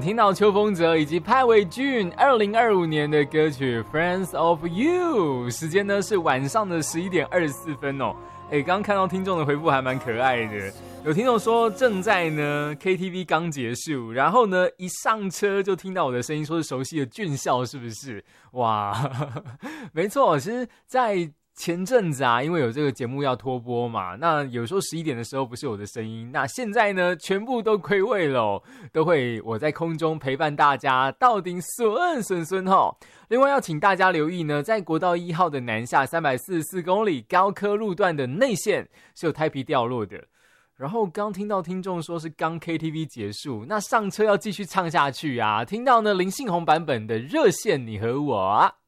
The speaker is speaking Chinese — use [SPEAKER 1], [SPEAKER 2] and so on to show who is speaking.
[SPEAKER 1] 听到邱锋泽以及潘玮俊2025年的歌曲 Friends of You， 时间呢是晚上的11点24分哦。刚刚看到听众的回复还蛮可爱的，有听众说正在呢 KTV 刚结束，然后呢一上车就听到我的声音，说是熟悉的俊孝，是不是？哇，没错，其实在前阵子啊，因为有这个节目要拖播嘛，那有时候11点的时候不是我的声音，那现在呢全部都归位了，都会我在空中陪伴大家到顶顺吼。另外要请大家留意呢，在国道1号的南下344公里高科路段的内线是有胎皮掉落的。然后刚听到听众说是刚 KTV 结束，那上车要继续唱下去啊，听到呢林信宏版本的热线你和我啊。